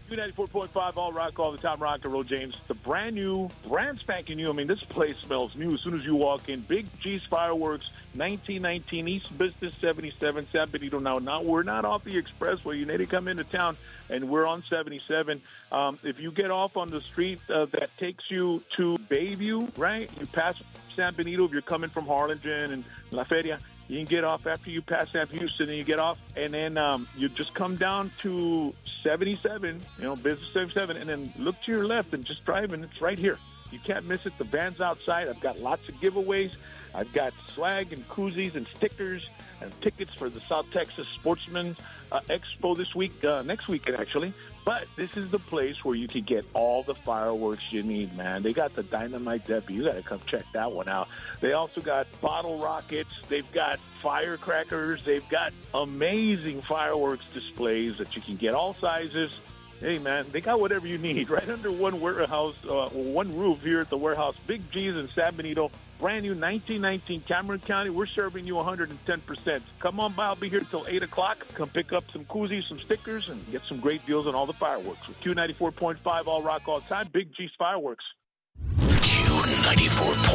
Q94.5, all rock, all the time, rock and roll, James. The brand new, brand spanking new. I mean, this place smells new as soon as you walk in. Big G's Fireworks, 1919 East Business 77, San Benito. Now we're not off the expressway. You need to come into town, and we're on 77. If you get off on the street that takes you to Bayview, right, you pass San Benito if you're coming from Harlingen and La Feria. You can get off after you pass San Houston, and you get off, and then you just come down to 77, Business 77, and then look to your left and just drive, and it's right here. You can't miss it. The band's outside. I've got lots of giveaways. I've got swag and koozies and stickers and tickets for the South Texas Sportsman Expo this week, next weekend actually. But this is the place where you can get all the fireworks you need, man. They got the Dynamite Debbie. You got to come check that one out. They also got bottle rockets. They've got firecrackers. They've got amazing fireworks displays that you can get all sizes. Hey, man, they got whatever you need right under one warehouse, one roof here at the warehouse. Big G's in San Benito. Brand new 1919 Cameron County. We're serving you 110%. Come on by. I'll be here till 8 o'clock. Come pick up some koozies, some stickers, and get some great deals on all the fireworks. With Q94.5, all rock, all time. Big G's Fireworks. Q94.